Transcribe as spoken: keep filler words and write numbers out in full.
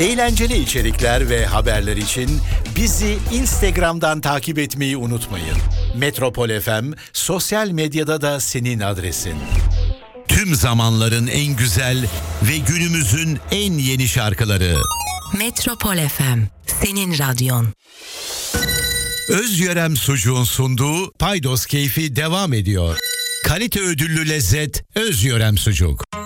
Eğlenceli içerikler ve haberler için bizi Instagram'dan takip etmeyi unutmayın. Metropol F M sosyal medyada da senin adresin. Tüm zamanların en güzel ve günümüzün en yeni şarkıları. Metropol F M, senin radyon. Özyörem Sucuğun sunduğu Paydos Keyfi devam ediyor. Kalite ödüllü lezzet Özyörem Sucuk.